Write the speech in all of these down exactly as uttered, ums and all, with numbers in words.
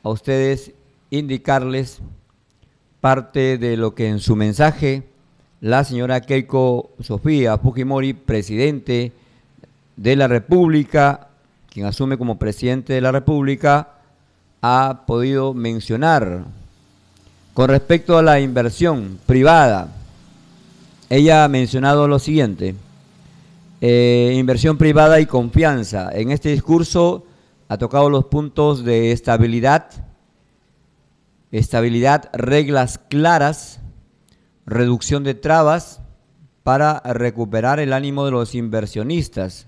a ustedes indicarles parte de lo que en su mensaje la señora Keiko Sofía Fujimori, presidente de la República, quien asume como presidente de la República, ha podido mencionar con respecto a la inversión privada. Ella ha mencionado lo siguiente: eh, inversión privada y confianza. En este discurso ha tocado los puntos de estabilidad, estabilidad, reglas claras, reducción de trabas para recuperar el ánimo de los inversionistas,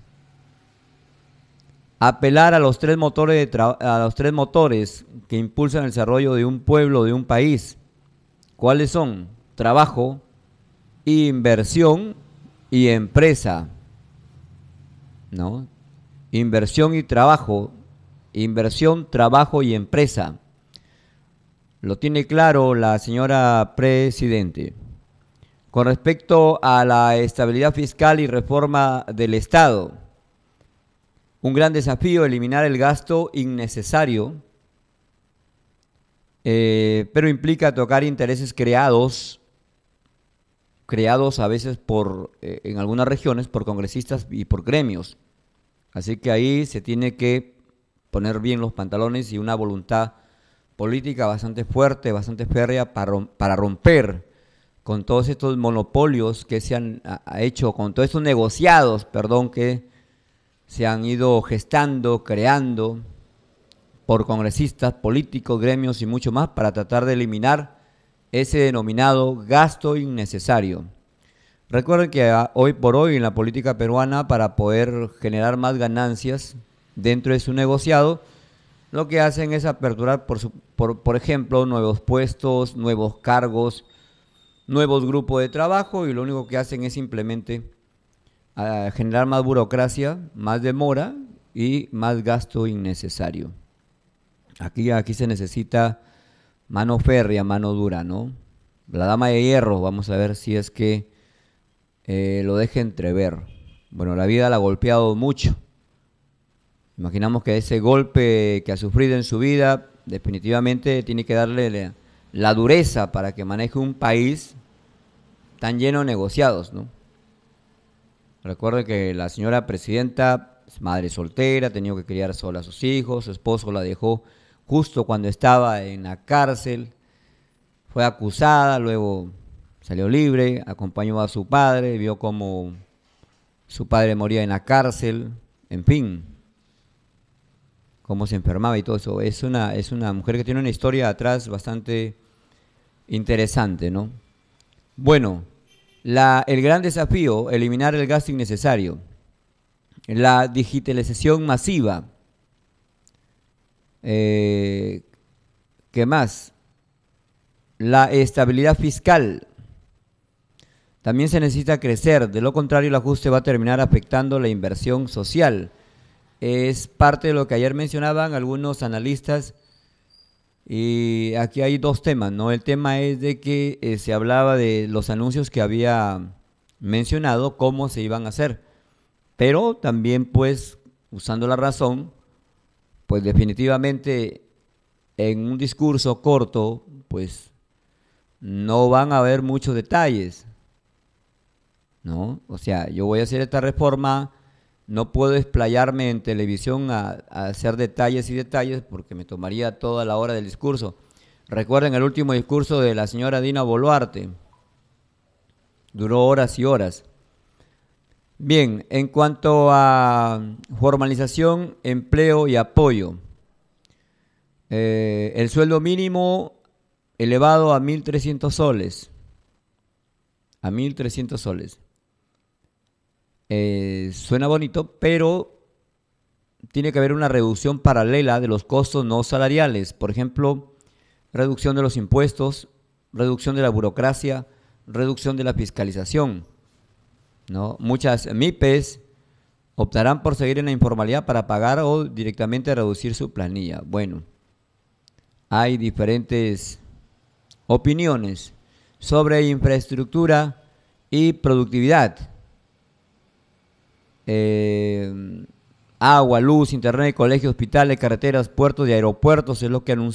apelar a los tres motores, de a los tres motores que impulsan el desarrollo de un pueblo, de un país. ¿Cuáles son? Trabajo, inversión y empresa, ¿no? Inversión y trabajo, inversión, trabajo y empresa. Lo tiene claro la señora presidente. Con respecto a la estabilidad fiscal y reforma del Estado, un gran desafío eliminar el gasto innecesario, eh, pero implica tocar intereses creados, creados a veces por, eh, en algunas regiones, por congresistas y por gremios. Así que ahí se tiene que poner bien los pantalones y una voluntad política bastante fuerte, bastante férrea para, para romper con todos estos monopolios que se han ha hecho, con todos estos negociados, perdón, que se han ido gestando, creando por congresistas, políticos, gremios y mucho más para tratar de eliminar ese denominado gasto innecesario. Recuerden que hoy por hoy en la política peruana, para poder generar más ganancias dentro de su negociado, lo que hacen es aperturar, por, su, por, por ejemplo, nuevos puestos, nuevos cargos, nuevos grupos de trabajo, y lo único que hacen es simplemente uh, generar más burocracia, más demora y más gasto innecesario. Aquí, aquí se necesita mano férrea, mano dura, ¿no? La dama de hierro, vamos a ver si es que eh, lo deja entrever. Bueno, la vida la ha golpeado mucho. Imaginamos que ese golpe que ha sufrido en su vida definitivamente tiene que darle la dureza para que maneje un país tan lleno de negociados, ¿no? Recuerde que la señora presidenta es madre soltera, ha tenido que criar sola a sus hijos, su esposo la dejó justo cuando estaba en la cárcel, fue acusada, luego salió libre, acompañó a su padre, vio cómo su padre moría en la cárcel, en fin, cómo se enfermaba y todo eso. Es una, es una mujer que tiene una historia atrás bastante interesante, ¿no? Bueno, la, el gran desafío, eliminar el gasto innecesario, la digitalización masiva, eh, ¿qué más? La estabilidad fiscal. También se necesita crecer, de lo contrario el ajuste va a terminar afectando la inversión social. Es parte de lo que ayer mencionaban algunos analistas, y aquí hay dos temas, ¿no? El tema es de que eh, se hablaba de los anuncios que había mencionado, cómo se iban a hacer, pero también, pues, usando la razón, pues definitivamente en un discurso corto, pues no van a haber muchos detalles, ¿no? O sea, yo voy a hacer esta reforma, no puedo explayarme en televisión a, a hacer detalles y detalles porque me tomaría toda la hora del discurso. Recuerden el último discurso de la señora Dina Boluarte, duró horas y horas. Bien, en cuanto a formalización, empleo y apoyo, eh, el sueldo mínimo elevado a mil trescientos soles, a mil trescientos soles. Eh, suena bonito, pero tiene que haber una reducción paralela de los costos no salariales. Por ejemplo, reducción de los impuestos, reducción de la burocracia, reducción de la fiscalización, ¿no? Muchas M I P E S optarán por seguir en la informalidad para pagar o directamente reducir su planilla. Bueno, hay diferentes opiniones sobre infraestructura y productividad. Eh, agua, luz, internet, colegios, hospitales, carreteras, puertos y aeropuertos es lo que anunció